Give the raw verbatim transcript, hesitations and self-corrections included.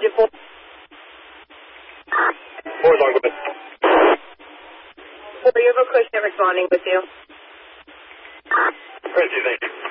Digit four. Four is on, go ahead. Four, you have a Cushnet responding with you. Thank you, thank you.